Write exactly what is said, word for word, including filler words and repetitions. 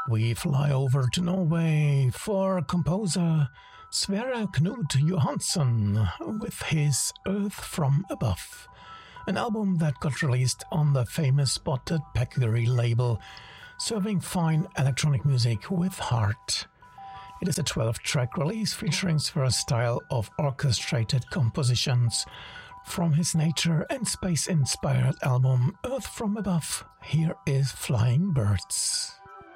We fly over to Norway for composer Sverre Knut Johansson with his Earth from Above, an album that got released on the famous Spotted Peccary label, serving fine electronic music with heart. It is a twelve-track release featuring Sverre's style of orchestrated compositions. From his nature and space-inspired album Earth from Above, here is Flying Birds.